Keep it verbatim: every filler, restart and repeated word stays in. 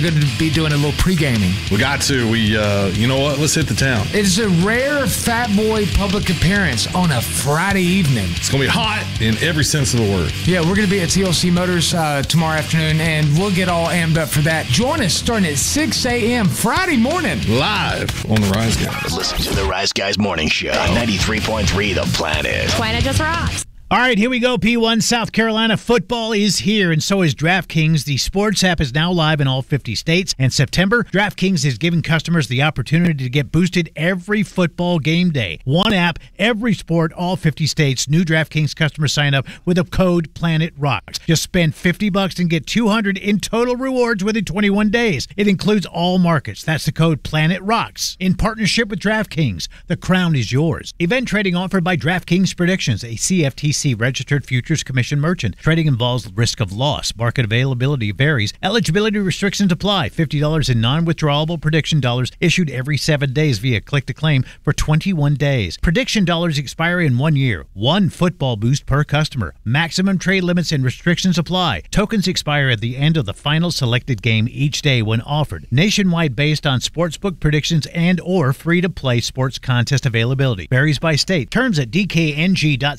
Going to be doing a little pre-gaming. We got to. We, uh, you know what? Let's hit the town. It is a rare Fat Boy public appearance on a Friday evening. It's going to be hot in every sense of the word. Yeah, we're going to be at T L C Motors uh, tomorrow afternoon, and we'll get all amped up for that. Join us starting at six a.m. Friday morning. Live on the Rise Guys. Listen to the Rise Guys Morning Show on ninety-three point three The Planet. Planet just rocks. All right, here we go. P one South Carolina football is here, and so is DraftKings. The sports app is now live in all fifty states. And September, DraftKings is giving customers the opportunity to get boosted every football game day. One app, every sport, all fifty states. New DraftKings customers sign up with a code PlanetRocks. Just spend fifty bucks and get two hundred in total rewards within twenty-one days. It includes all markets. That's the code PlanetRocks. In partnership with DraftKings, the crown is yours. Event trading offered by DraftKings Predictions, a C F T C registered futures commission merchant. Trading involves risk of loss. Market availability varies. Eligibility restrictions apply. fifty dollars in non-withdrawable prediction dollars issued every seven days via click-to-claim for twenty-one days. Prediction dollars expire in one year. One football boost per customer. Maximum trade limits and restrictions apply. Tokens expire at the end of the final selected game each day when offered. Nationwide based on sportsbook predictions and or free-to-play sports contest availability. Varies by state. Terms at d k n g dot